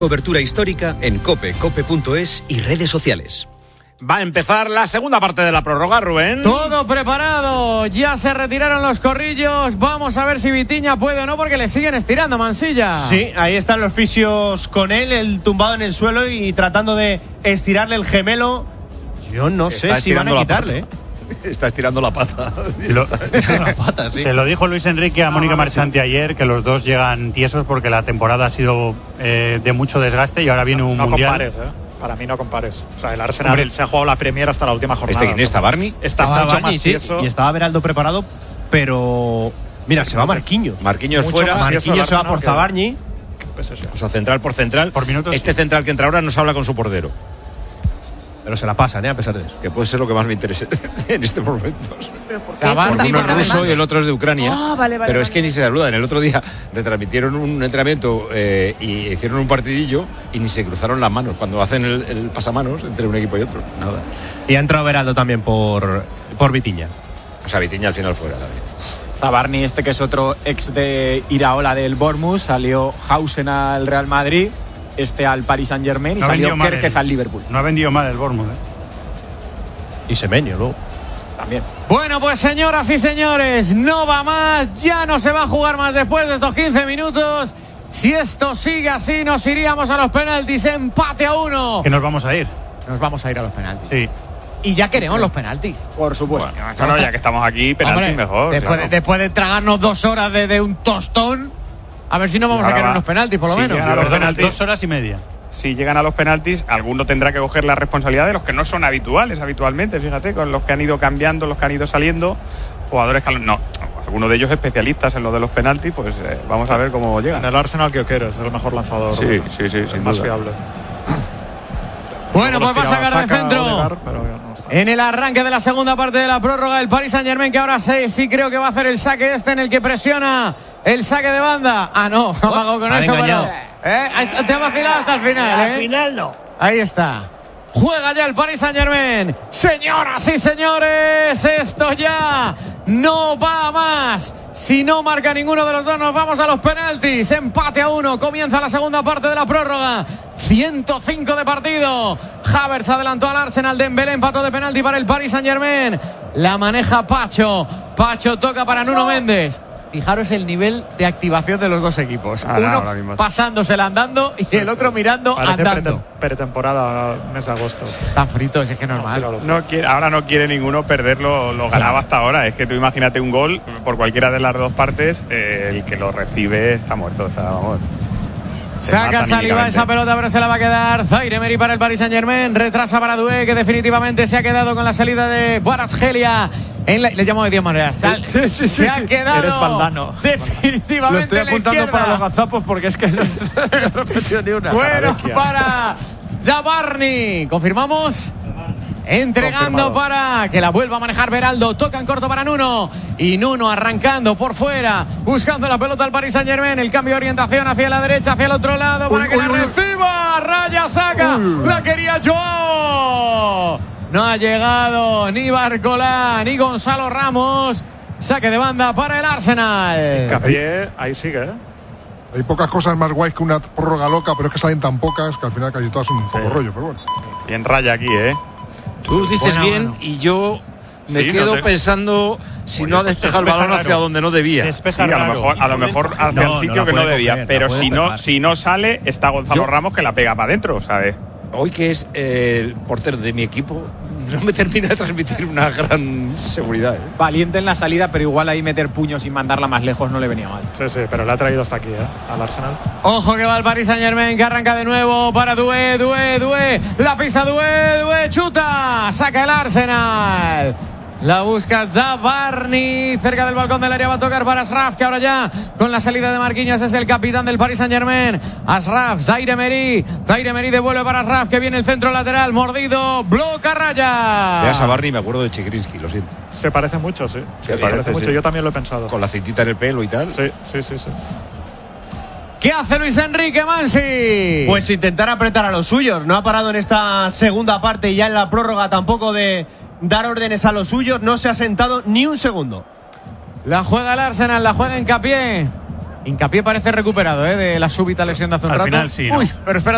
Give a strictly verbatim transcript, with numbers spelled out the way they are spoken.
Cobertura histórica en cope, cope punto es y redes sociales. Va a empezar la segunda parte de la prórroga, Rubén. Todo preparado, ya se retiraron los corrillos. Vamos a ver si Vitinha puede o no, porque le siguen estirando, Mansilla. Sí, ahí están los fisios con él, el tumbado en el suelo y tratando de estirarle el gemelo. Yo no Está sé si van a quitarle. ¿eh? Está estirando la pata. Lo, la pata, sí. Se lo dijo Luis Enrique a Ah, Mónica vale, Marchante sí. ayer, que los dos llegan tiesos porque la temporada ha sido eh, de mucho desgaste y ahora viene un no mundial. compares, ¿eh? Para mí no compares. O sea, el Arsenal Hombre, se ha jugado la Premier hasta la última jornada. ¿Este quién está, Barney? Está Estaba mucho Barney, más sí, tieso. y estaba Beraldo preparado, pero mira, se va Marquinhos. Marquinhos Mucho fuera. más tieso. Marquinhos se va Arsenal por que- Zabarni. Pues eso. O sea, central por central. Por minutos. Este central que entra ahora no se habla con su portero. Pero se la pasan, ¿eh? A pesar de eso. Que puede ser lo que más me interese en este momento. Zabarni, Porque uno es porque ruso además- y el otro es de Ucrania. Ah, vale, vale, pero es vale. que ni se saludan. El otro día retransmitieron un entrenamiento eh, y hicieron un partidillo y ni se cruzaron las manos cuando hacen el, el pasamanos entre un equipo y otro. Nada. Y ha entrado Beraldo también por, por Vitinha. O sea, Vitinha al final fuera. ¿sabes? Zabarni, este que es otro ex de Iraola del Bournemouth, salió Hausen al Real Madrid, este al Paris Saint Germain y No ha salió vendido mal Kerkez el- al Liverpool. No ha vendido mal el Bournemouth. ¿eh? Y Semenyo luego. También. Bueno, pues señoras y señores, no va más, ya no se va a jugar más después de estos quince minutos. Si esto sigue así, nos iríamos a los penaltis, empate a uno. Que nos vamos a ir. Nos vamos a ir a los penaltis. Sí. Y ya queremos los penaltis. Por supuesto. Bueno, ya que estamos aquí, penalti Hombre, mejor. Después, claro. de, después de tragarnos dos horas de, de un tostón, a ver si no vamos Y ahora a querer va. unos penaltis, por lo Sí, menos. llegan a los Perdona, penaltis. dos horas y media. Si llegan a los penaltis, alguno tendrá que coger la responsabilidad de los que no son habituales habitualmente, fíjate, con los que han ido cambiando, los que han ido saliendo, jugadores que no, algunos de ellos especialistas en lo de los penaltis, pues eh, vamos a ver cómo llegan. En el Arsenal que quieres, es el mejor lanzador. Sí, sí, sí, el sin más duda. fiable. Bueno, pues va a sacar de Saka, centro. Odegaard, pero ya no está. En el arranque de la segunda parte de la prórroga, el Paris Saint Germain, que ahora sí, sí creo que va a hacer el saque este en el que presiona el saque de banda. Ah, no, ha pagado con ha eso, engañado. pero. ¿eh? Ahí está, te ha vacilado hasta el final, ¿eh? Al final no. Ahí está. Juega ya el Paris Saint Germain. Señoras y señores, esto ya no va a más. Si no marca ninguno de los dos, nos vamos a los penaltis. Empate a uno. Comienza la segunda parte de la prórroga. ciento cinco de partido. Havertz adelantó al Arsenal. Dembélé empató de penalti para el Paris Saint Germain. La maneja Pacho. Pacho toca para Nuno Méndez. Fijaros el nivel de activación de los dos equipos. Ah, no, Uno ahora mismo. pasándosela andando y el otro mirando Parece andando. prete- pretemporada, mes de agosto. Están fritos, es que es normal. No quiere, ahora no quiere ninguno perder lo, lo ganado hasta ahora. Es que tú imagínate un gol por cualquiera de las dos partes, eh, el que lo recibe está muerto. O sea, vamos. Se Saca mata Saliba anímicamente. esa pelota, pero se la va a quedar Zaire Emery para el Paris Saint Germain. Retrasa para Doué, que definitivamente se ha quedado con la salida de Kvaratskhelia. En la, le llamo de diez maneras. Sal- Sí, sí, sí, se ha sí. quedado Eres Valdano. definitivamente Lo estoy en la apuntando izquierda. para los gazapos porque es que no he repetido ni una. Bueno, Bestia. para Zabarni. ¿Confirmamos? Entregando Confirmado. para que la vuelva a manejar Beraldo. Toca en corto para Nuno. Y Nuno arrancando por fuera. Buscando la pelota al Paris Saint Germain. El cambio de orientación hacia la derecha, hacia el otro lado. Para Uy, que uy, la uy. reciba. Raya saca. La quería Joao. No ha llegado ni Barcolá ni Gonzalo Ramos. Saque de banda para el Arsenal. Capié, ahí sigue, ¿eh? Hay pocas cosas más guays que una prórroga loca, pero es que salen tan pocas que al final casi todas son un poco rollo, pero bueno. Bien raya aquí, ¿eh? Tú dices Bueno, bien bueno. y yo me Sí, quedo no te- pensando si Oye, no ha pues despejado el despeja balón raro. hacia donde no debía. Despeja Sí, a lo raro. mejor, a lo mejor hacia No, el no sitio la que no puede debía. coger, pero la puede si no, pegar. si no sale, está Gonzalo Yo- Ramos que la pega para adentro, ¿sabes? Hoy que es eh, el portero de mi equipo, no me termina de transmitir una gran seguridad. ¿eh? Valiente en la salida, pero igual ahí meter puños y mandarla más lejos no le venía mal. Sí, sí, pero le ha traído hasta aquí, ¿eh? Al Arsenal. Ojo que va el Paris Saint Germain, que arranca de nuevo para Doué, Doué, Doué. La pisa Doué, Doué, chuta. Saca el Arsenal. La busca Zabarni. Cerca del balcón del área va a tocar para Ashraf, que ahora ya con la salida de Marquinhos es el capitán del Paris Saint Germain. Ashraf, Zaire Emery. Zaire Emery devuelve para Ashraf, que viene el centro lateral. Mordido, bloca raya. Veas a Barney, me acuerdo de Chigrinsky, lo siento. Se parece mucho, sí. Se parece, parece mucho. sí. Yo también lo he pensado. Con la ceitita en el pelo y tal. Sí, sí, sí, sí. ¿Qué hace Luis Enrique Mansi? Pues intentar apretar a los suyos. No ha parado en esta segunda parte y ya en la prórroga tampoco de dar órdenes a los suyos. No se ha sentado ni un segundo. La juega el Arsenal, la juega Hincapié. Hincapié parece recuperado, ¿eh? De la súbita lesión de hace un Al rato. final sí, ¿no? Uy, pero espera.